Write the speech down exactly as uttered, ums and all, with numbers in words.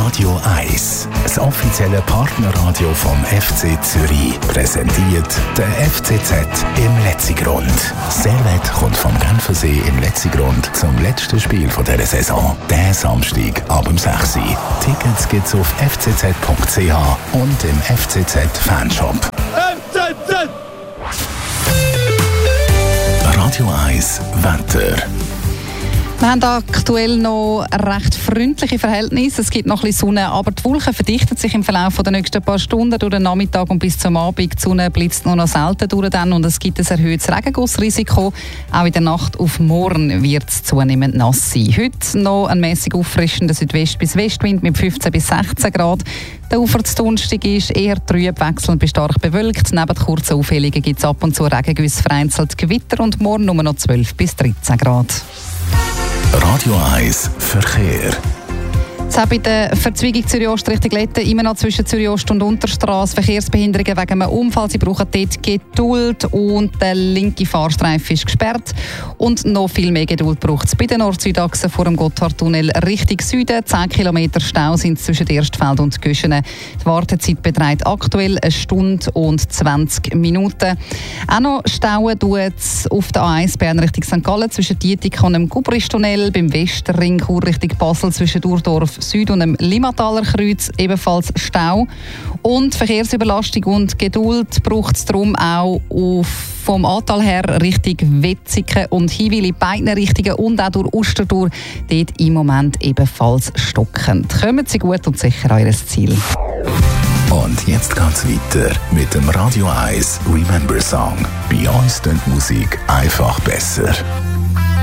Radio eins, das offizielle Partnerradio vom F C Zürich, präsentiert der F C Z im Letzigrund. Servet kommt vom Genfersee im Letzigrund zum letzten Spiel dieser Saison. Der Samstag ab um sechs Uhr. Tickets gibt's auf f c z punkt c h und im F C Z Fanshop. F C Z! Radio eins Wetter. Wir haben aktuell noch recht freundliche Verhältnisse. Es gibt noch ein bisschen Sonne, aber die Wolken verdichten sich im Verlauf der nächsten paar Stunden durch den Nachmittag und bis zum Abend. Die Sonne blitzt nur noch selten durch dann und es gibt ein erhöhtes Regengussrisiko. Auch in der Nacht auf morgen wird es zunehmend nass sein. Heute noch ein mäßig auffrischender Südwest- bis Westwind mit fünfzehn bis sechzehn Grad. Der Ufer zu Donnerstag ist eher trüb, wechselnd bis stark bewölkt. Neben kurzen Aufhellungen gibt es ab und zu Regengüsse, vereinzelt Gewitter und morgen nur noch zwölf bis dreizehn Grad. Radio eins Verkehr. Es hat bei der Verzweigung Zürich-Ost Richtung Letten immer noch zwischen Zürich-Ost und Unterstrasse Verkehrsbehinderungen wegen einem Unfall. Sie brauchen dort Geduld und der linke Fahrstreifen ist gesperrt. Und noch viel mehr Geduld braucht es bei der Nord-Süd-Achse vor dem Gotthardtunnel Richtung Süden. zehn Kilometer Stau sind zwischen Erstfeld und Göschenen. Die Wartezeit beträgt aktuell eine Stunde und zwanzig Minuten. Auch noch stauen tut es auf der A eins Bern Richtung Sankt Gallen zwischen Dietikon und dem Gubristunnel, beim Westring Chur Richtung Basel zwischen Durdorf Süd und dem Limmataler Kreuz ebenfalls Stau. Und Verkehrsüberlastung und Geduld braucht es darum auch auf, vom Atal her Richtung Wetzikon und Hinwil in beiden Richtungen und auch durch Ostertour. Dort im Moment ebenfalls stockend. Kommen Sie gut und sicher an Ihr Ziel. Und jetzt geht's weiter mit dem Radio eins Remember Song. Bei uns klingt Musik einfach besser.